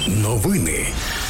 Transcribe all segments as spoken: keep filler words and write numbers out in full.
Новини.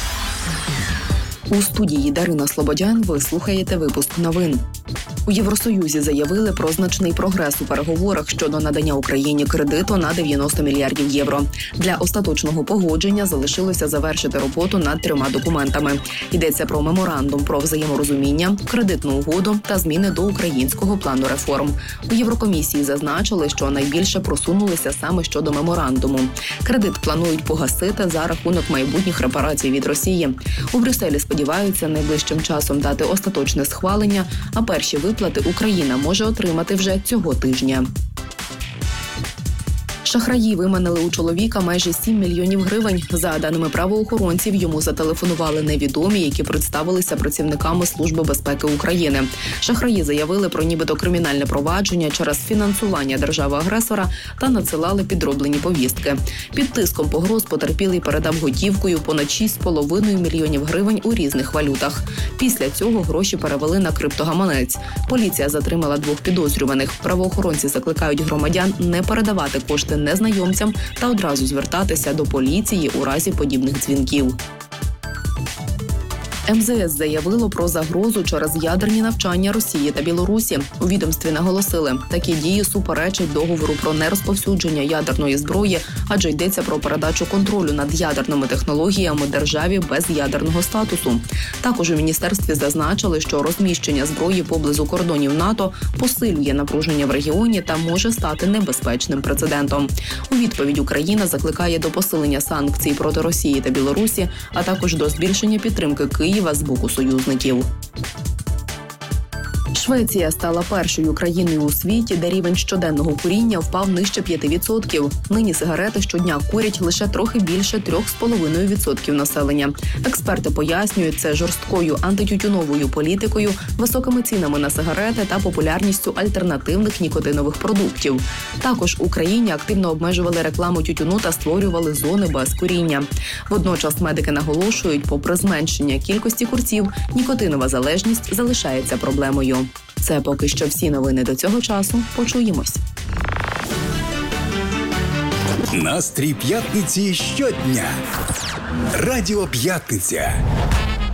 У студії Дарина Слободян ви слухаєте випуск новин. У Євросоюзі заявили про значний прогрес у переговорах щодо надання Україні кредиту на дев'яносто мільярдів євро. Для остаточного погодження залишилося завершити роботу над трьома документами. Йдеться про меморандум про взаєморозуміння, кредитну угоду та зміни до українського плану реформ. У Єврокомісії зазначили, що найбільше просунулися саме щодо меморандуму. Кредит планують погасити за рахунок майбутніх репарацій від Росії. У Брюсселі сподіваються найближчим часом дати остаточне схвалення, а перші виплати Україна може отримати вже цього тижня. Шахраї виманили у чоловіка майже сім мільйонів гривень. За даними правоохоронців, йому зателефонували невідомі, які представилися працівниками Служби безпеки України. Шахраї заявили про нібито кримінальне провадження через фінансування держави-агресора та надсилали підроблені повістки. Під тиском погроз потерпілий передав готівкою понад шість з половиною мільйонів гривень у різних валютах. Після цього гроші перевели на криптогаманець. Поліція затримала двох підозрюваних. Правоохоронці закликають громадян не передавати кошти незнайомцям та одразу звертатися до поліції у разі подібних дзвінків. ем зе ес заявило про загрозу через ядерні навчання Росії та Білорусі. У відомстві наголосили, такі дії суперечать договору про нерозповсюдження ядерної зброї, адже йдеться про передачу контролю над ядерними технологіями державі без ядерного статусу. Також у міністерстві зазначили, що розміщення зброї поблизу кордонів НАТО посилює напруження в регіоні та може стати небезпечним прецедентом. У відповідь Україна закликає до посилення санкцій проти Росії та Білорусі, а також до збільшення підтримки Києва з боку союзників. Швеція стала першою країною у світі, де рівень щоденного куріння впав нижче п'яти відсотків. Нині сигарети щодня курять лише трохи більше трьох з половиною відсотків населення. Експерти пояснюють це жорсткою антитютюновою політикою, високими цінами на сигарети та популярністю альтернативних нікотинових продуктів. Також в Україні активно обмежували рекламу тютюну та створювали зони без куріння. Водночас медики наголошують, попри зменшення кількості курців, нікотинова залежність залишається проблемою. Це поки що всі новини до цього часу. Почуємось. Настрій п'ятниці щодня. Радіо П'ятниця.